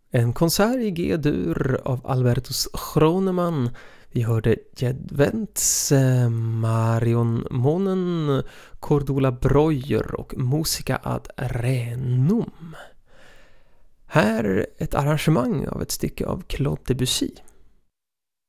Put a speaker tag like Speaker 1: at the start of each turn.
Speaker 1: En konsert i G-dur av Albertus Groneman. Vi hörde Jedvents, Marion Monen, Cordula Breuer och Musica ad Renum. Här ett arrangemang av ett stycke av Claude Debussy.